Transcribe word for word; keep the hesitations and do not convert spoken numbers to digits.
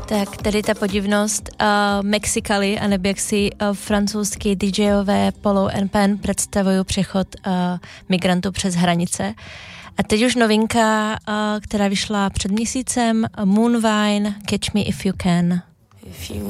Tak tady ta podivnost uh, Mexicali, anebo jak si uh, francouzský DJové Polo and Pen představují přechod uh, migrantů přes hranice. A teď už novinka, uh, která vyšla před měsícem, Moonvine, Catch Me If You Can. If you